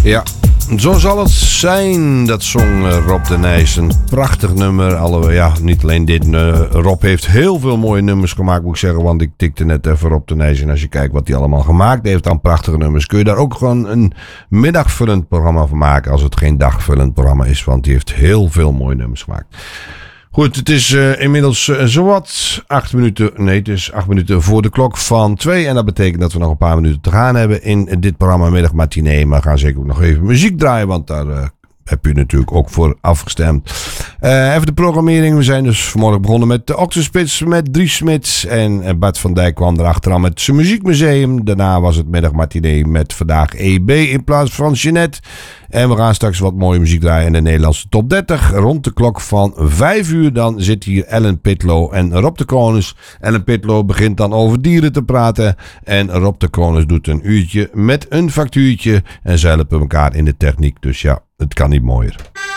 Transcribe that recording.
Ja, zo zal het zijn, dat zong Rob de Nijs. Een prachtig nummer. Ja, niet alleen dit. Rob heeft heel veel mooie nummers gemaakt, moet ik zeggen. Want ik tikte net even Rob de Nijs. En als je kijkt wat hij allemaal gemaakt heeft aan prachtige nummers, kun je daar ook gewoon een middagvullend programma van maken. Als het geen dagvullend programma is. Want hij heeft heel veel mooie nummers gemaakt. Goed, het is inmiddels zowat 8 minuten. Nee, het is 8 minuten voor de klok van 2. En dat betekent dat we nog een paar minuten te gaan hebben in dit programma Middag Matinee. Maar we gaan zeker ook nog even muziek draaien, want daar heb je natuurlijk ook voor afgestemd. Even de programmering. We zijn dus vanmorgen begonnen met de Ochtendspits met Dries Smits. En Bart van Dijk kwam erachteraan met zijn muziekmuseum. Daarna was het Middag Matinee met vandaag EB in plaats van Jeanette. En we gaan straks wat mooie muziek draaien in de Nederlandse top 30. Rond de klok van 5 uur dan zit hier Ellen Pitlow en Rob de Konus. Ellen Pitlow begint dan over dieren te praten. En Rob de Konus doet een uurtje met een factuurtje. En zij helpen elkaar in de techniek. Dus ja, het kan niet mooier.